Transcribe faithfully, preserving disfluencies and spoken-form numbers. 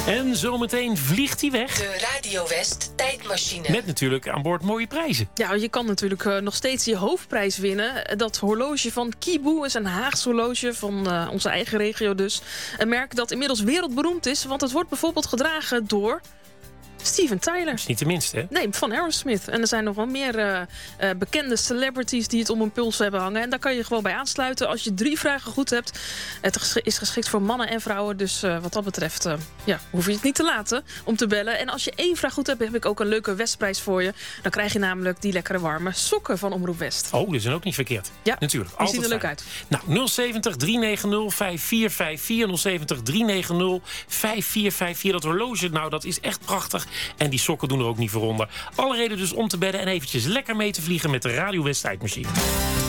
En zometeen vliegt hij weg. De Radio West tijdmachine. Met natuurlijk aan boord mooie prijzen. Ja, je kan natuurlijk uh, nog steeds je hoofdprijs winnen. Dat horloge van Kibu is een Haags horloge van uh, onze eigen regio dus. Een merk dat inmiddels wereldberoemd is, want het wordt bijvoorbeeld gedragen door Steven Tyler. Dat is niet de minste, hè? Nee, van Aerosmith. En er zijn nog wel meer uh, uh, bekende celebrities die het om hun puls hebben hangen. En daar kan je gewoon bij aansluiten als je drie vragen goed hebt. Het is geschikt voor mannen en vrouwen. Dus uh, wat dat betreft uh, ja, hoef je het niet te laten om te bellen. En als je één vraag goed hebt, heb ik ook een leuke Westprijs voor je. Dan krijg je namelijk die lekkere warme sokken van Omroep West. Oh, dat is dan ook niet verkeerd. Ja, natuurlijk. Die zien er leuk fijn. uit. Nou, nul zeventig, drie negen nul, vijf vier vijf vier. nul zeventig, drie negen nul, vijf vier vijf vier. Dat horloge, nou, dat is echt prachtig. En die sokken doen er ook niet voor onder. Alle reden dus om te bedden en eventjes lekker mee te vliegen met de Radio West tijdmachine.